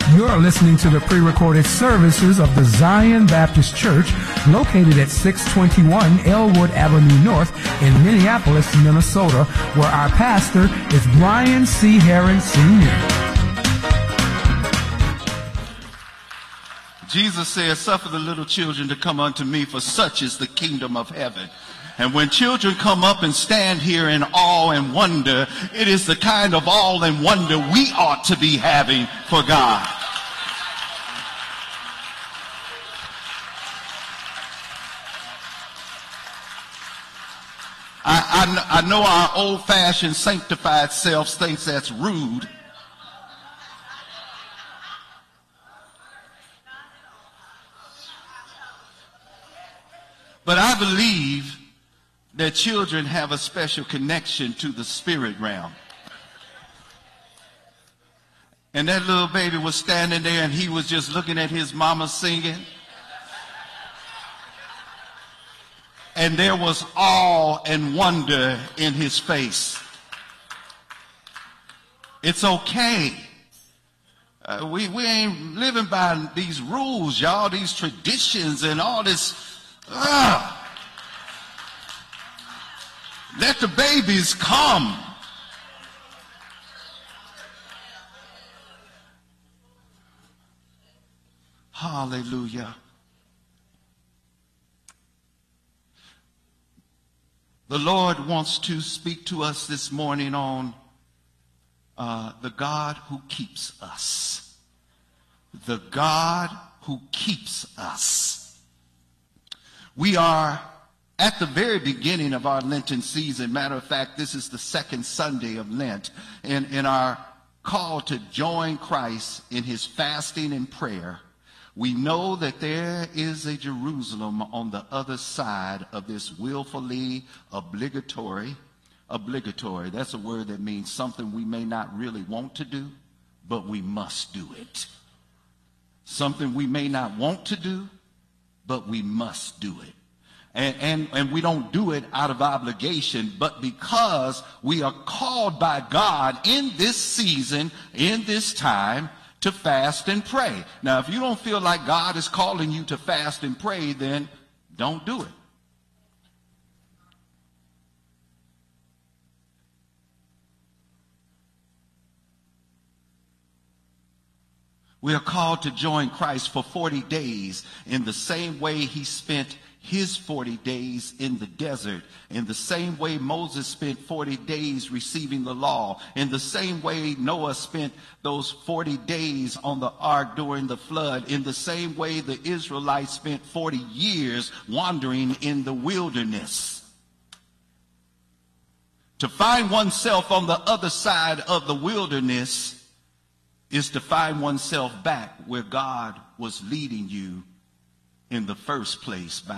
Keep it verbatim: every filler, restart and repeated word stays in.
You're listening to the pre-recorded services of the Zion Baptist Church located at six twenty-one Elwood Avenue North in Minneapolis, Minnesota, where our pastor is Brian C. Herron, Senior Jesus said, "Suffer the little children to come unto me, for such is the kingdom of heaven." And when children come up and stand here in awe and wonder, it is the kind of awe and wonder we ought to be having for God. I, I, I know our old-fashioned sanctified selves thinks that's rude. But I believe that children have a special connection to the spirit realm. And that little baby was standing there and he was just looking at his mama singing. And there was awe and wonder in his face. It's okay. Uh, we, we ain't living by these rules, y'all, these traditions and all this. Uh, let the babies come. Hallelujah. The Lord wants to speak to us this morning on uh, the God who keeps us. The God who keeps us. We are at the very beginning of our Lenten season. Matter of fact, this is the second Sunday of Lent. In, in our call to join Christ in his fasting and prayer, we know that there is a Jerusalem on the other side of this willfully obligatory, obligatory. That's a word that means something we may not really want to do, but we must do it. Something we may not want to do, but we must do it. And, and, and we don't do it out of obligation, but because we are called by God in this season, in this time, to fast and pray. Now, if you don't feel like God is calling you to fast and pray, then don't do it. We are called to join Christ for forty days in the same way he spent his forty days in the desert, in the same way Moses spent forty days receiving the law, in the same way Noah spent those forty days on the ark during the flood, in the same way the Israelites spent forty years wandering in the wilderness. To find oneself on the other side of the wilderness is to find oneself back where God was leading you in the first place by